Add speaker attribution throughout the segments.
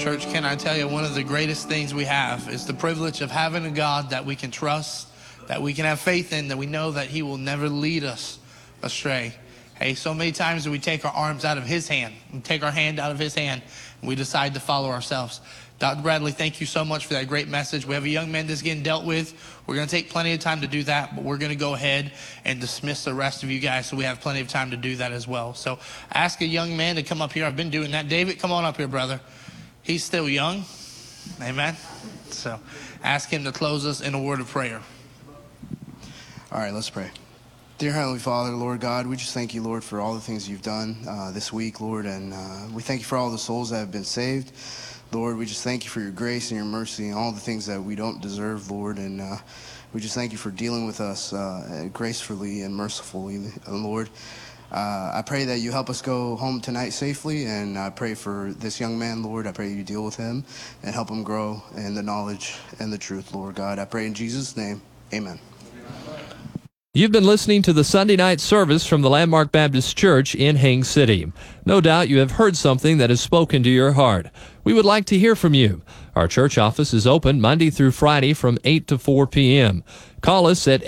Speaker 1: Church, can I tell you, one of the greatest things we have is the privilege of having a God that we can trust, that we can have faith in, that we know that he will never lead us astray. Hey, so many times we take our arms out of his hand, and take our hand out of his hand, and we decide to follow ourselves. Dr. Bradley, thank you so much for that great message. We have a young man that's getting dealt with. We're going to take plenty of time to do that, but we're going to go ahead and dismiss the rest of you guys so we have plenty of time to do that as well. So ask a young man to come up here. I've been doing that. David, come on up here, brother. He's still young. Amen. So ask him to close us in a word of prayer.
Speaker 2: All right, let's pray. Dear Heavenly Father, Lord God, we just thank you, Lord, for all the things you've done this week, Lord, and we thank you for all the souls that have been saved. Lord, we just thank you for your grace and your mercy and all the things that we don't deserve, Lord, and we just thank you for dealing with us gracefully and mercifully, Lord. I pray that you help us go home tonight safely, and I pray for this young man, Lord. I pray you deal with him and help him grow in the knowledge and the truth, Lord God. I pray in Jesus' name, amen.
Speaker 3: You've been listening to the Sunday night service from the Landmark Baptist Church in Haines City. No doubt you have heard something that has spoken to your heart. We would like to hear from you. Our church office is open Monday through Friday from 8 to 4 p.m. Call us at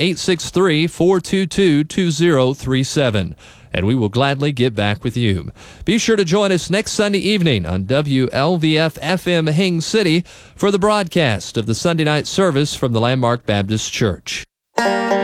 Speaker 3: 863-422-2037, and we will gladly get back with you. Be sure to join us next Sunday evening on WLVF-FM Haines City for the broadcast of the Sunday night service from the Landmark Baptist Church.